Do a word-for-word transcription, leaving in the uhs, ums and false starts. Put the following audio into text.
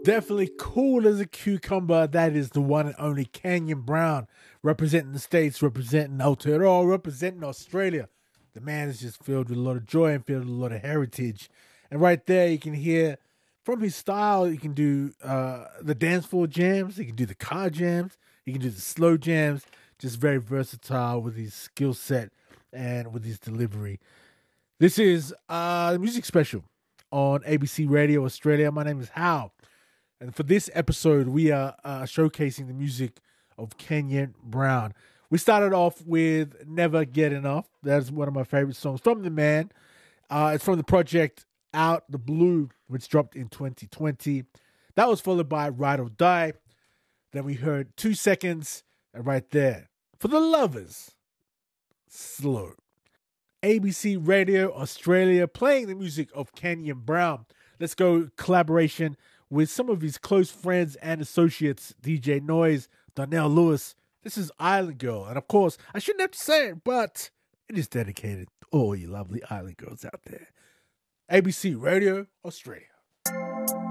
Definitely cool as a cucumber. That is the one and only Kenyon Brown, representing the States, representing Aotearoa, representing Australia. The man is just filled with a lot of joy and filled with a lot of heritage. And right there, you can hear from his style, he can do uh, the dance floor jams, he can do the car jams, he can do the slow jams. Just very versatile with his skill set and with his delivery. This is uh, the music special on A B C Radio Australia. My name is Hal. And for this episode, we are uh, showcasing the music of Kenyon Brown. We started off with Never Get Enough. That's one of my favorite songs from the man. Uh, it's from the project Out the Blue, which dropped in twenty twenty. That was followed by Ride or Die. Then we heard Two Seconds, and right there, for the lovers, Slow. A B C Radio Australia playing the music of Kenyon Brown. Let's go collaboration with some of his close friends and associates, D J Noise, Donnell Lewis. This is Island Girl. And of course, I shouldn't have to say it, but it is dedicated to all you lovely island girls out there. A B C Radio Australia.